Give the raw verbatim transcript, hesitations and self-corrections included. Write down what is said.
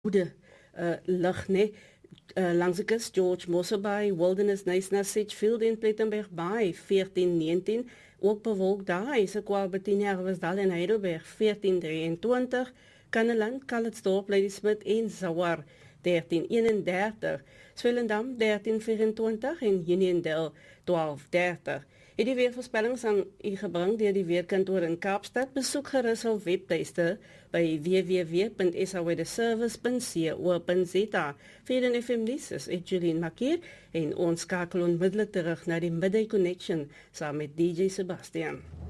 goede uh, lig, nee. Uh, langs die kus, George Mosselbaai, Wilderness Knysna, Sedgefield en Plettenberg Bay, veertien negentien. Ook bewolk daar, Issaquah, Betinia, Herwisdal en Heidelberg, veertien drieëntwintig. Kanneland, Calitzdorp, Ladysmith en Zawar, dertien eenendertig. Swellendam, dertien vierentwintig en Uniondale, twaalf dertig. Het die weervoorspellings aan u gebring deur die Weerkantoor in Kaapstad. Besoek gerus hul webtuiste by w w w punt s a weatherservice punt co punt za. Vir die F M nuus is Julian Makier en ons skakel onmiddellik terug na die Midday Connection saam met D J Sebastian.